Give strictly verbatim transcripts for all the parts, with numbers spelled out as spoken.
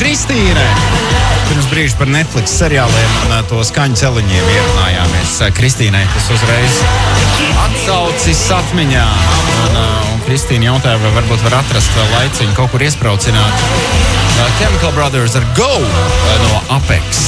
Kristīne! Pirms brīža par Netflix seriāliem un to skaņu celiņiem ierunājāmies. Kristīnai tas uzreiz atsaucis atmiņā. Un, un Kristīna jautāja, vai varbūt var atrast vēl laiciņu kaut kur iespraucināt. Chemical Brothers ar Go no Apex.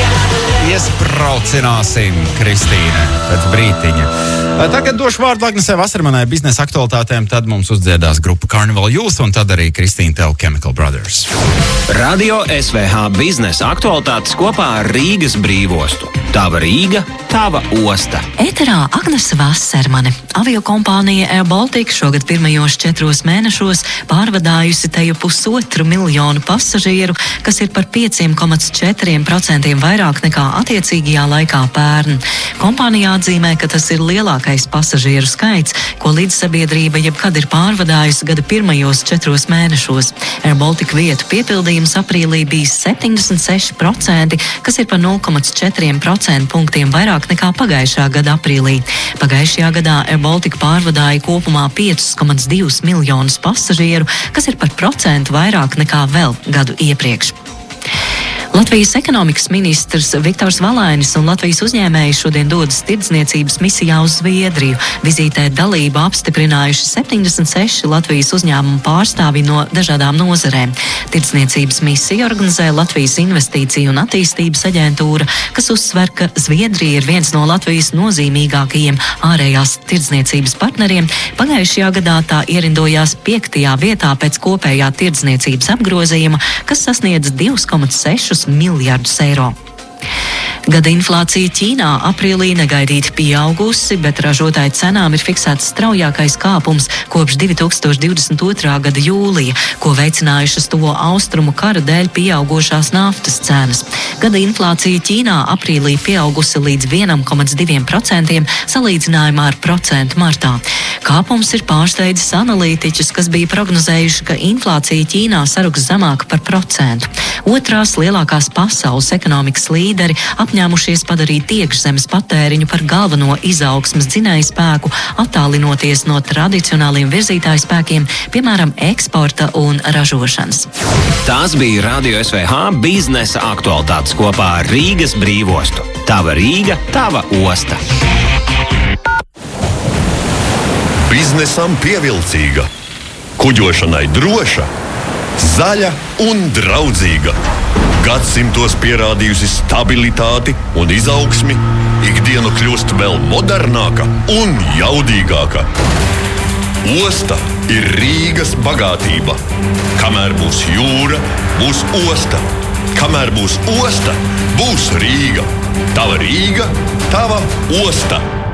Iespraucināsim Kristīne pēc brītiņa. Tagad došu vārdu Agnesē Vasarmanai biznesa aktualitātēm, tad mums uzdziedās grupa Carnival Youth un tad arī Kristīna tev Chemical Brothers. Radio S V H biznesa aktualitātes kopā ar Rīgas brīvostu. Tava Rīga, tava osta. Ēterā Agnese Vasarmane. Aviokompānija Air Baltica šogad pirmajos četros mēnešos pārvadājusi teju pusotru miljonu pasažieru, kas ir par pieci komats četri procenti vairāk nekā attiecīgajā laikā pērn. Kompānija atzīmē, ka tas ir lielākais pasažieru skaits, ko līdzsabiedrība jebkad ir pārvadājusi gada pirmajos četros mēnešos. Air Baltica vietu piepildījums aprīlī bija septiņdesmit seši procenti, kas ir par nulle komats četri procenti punktiem vairāk nekā pagājušā gada aprīlī. Pagājušajā gadā Air Baltica pārvadāja kopumā pieci komats divi miljonus pasažieru, kas ir par procentu vairāk nekā vēl gadu iepriekš. Latvijas ekonomikas ministrs Viktors Valainis un Latvijas uzņēmēji šodien dodas tirdzniecības misijā uz Zviedriju. Vizītē dalību apstiprinājuši septiņdesmit seši Latvijas uzņēmumu pārstāvji no dažādām nozarēm. Tirdzniecības misiju organizē Latvijas investīciju un attīstības aģentūra, kas uzsver, ka Zviedrija ir viens no Latvijas nozīmīgākajiem ārējās tirdzniecības partneriem. Pagājušajā gadā tā ierindojās piektajā vietā pēc kopējā tirdzniecības apgrozījuma, kas sasniedz divi komats seši miljardus eiro. Gada inflācija Ķīnā aprīlī negaidīti pieaugusi, bet ražotāju cenām ir fiksēts straujākais kāpums kopš divi tūkstoši divdesmit otrā gada jūlija, ko veicinājušas tuvo austrumu kara dēļ pieaugošās naftas cenas. Gada inflācija Ķīnā aprīlī pieaugusi līdz viens komats divi procenti salīdzinājumā ar procentu martā. Kāpums ir pārsteidzis analītiķus, kas bija prognozējuši, ka inflācija Ķīnā saruks zemāk par procentu. Otrās lielākās pasaules ekonomikas līderi apņēmušies padarīt iekšzemes patēriņu par galveno izaugsmes dzinēju spēku, attālinoties no tradicionāliem virzītāju spēkiem, piemēram, eksporta un ražošanas. Tās bija Radio S V H biznesa aktualitātes kopā ar Rīgas brīvostu. Tava Rīga, tava osta. Biznesam pievilcīga, kuģošanai droša, zaļa un draudzīga. Gadsimtos pierādījusi stabilitāti un izaugsmi, ikdienu kļūst vēl modernāka un jaudīgāka. Osta ir Rīgas bagātība. Kamēr būs jūra, būs osta. Kamēr būs osta, būs Rīga. Tava Rīga, tava osta.